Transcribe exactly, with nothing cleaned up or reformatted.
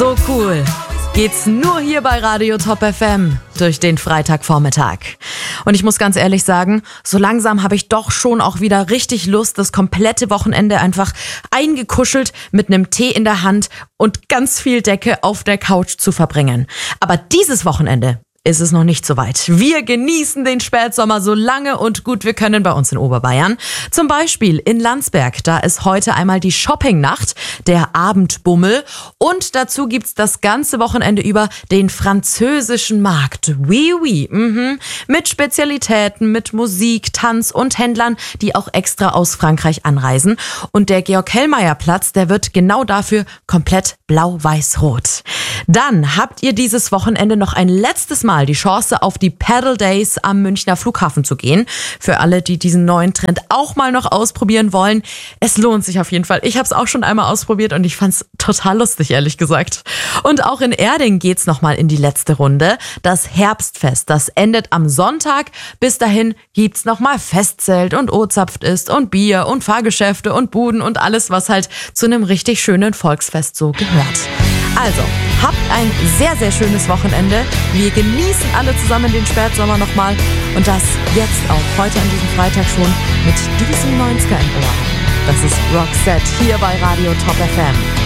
So cool geht's nur hier bei Radio Top F M durch den Freitagvormittag. Und ich muss ganz ehrlich sagen, so langsam habe ich doch schon auch wieder richtig Lust, das komplette Wochenende einfach eingekuschelt mit einem Tee in der Hand und ganz viel Decke auf der Couch zu verbringen. Aber dieses Wochenende ist es noch nicht so weit. Wir genießen den Spätsommer so lange und gut wir können bei uns in Oberbayern. Zum Beispiel in Landsberg. Da ist heute einmal die Shoppingnacht, der Abendbummel. Und dazu gibt's das ganze Wochenende über den französischen Markt. Oui, oui. Mhm. Mit Spezialitäten, mit Musik, Tanz und Händlern, die auch extra aus Frankreich anreisen. Und der Georg-Hellmeier-Platz, der wird genau dafür komplett blau-weiß-rot. Dann habt ihr dieses Wochenende noch ein letztes Mal die Chance, auf die Paddle Days am Münchner Flughafen zu gehen. Für alle, die diesen neuen Trend auch mal noch ausprobieren wollen. Es lohnt sich auf jeden Fall. Ich habe es auch schon einmal ausprobiert und ich fand es total lustig, ehrlich gesagt. Und auch in Erding geht's noch mal in die letzte Runde. Das Herbstfest, das endet am Sonntag. Bis dahin gibt's noch mal Festzelt und O-Zapft ist und Bier und Fahrgeschäfte und Buden und alles, was halt zu einem richtig schönen Volksfest so gehört. Also, habt ein sehr, sehr schönes Wochenende. Wir genießen alle zusammen den Spätsommer nochmal. Und das jetzt auch heute an diesem Freitag schon mit diesem neunziger im Ohr. Das ist Roxette hier bei Radio Top F M.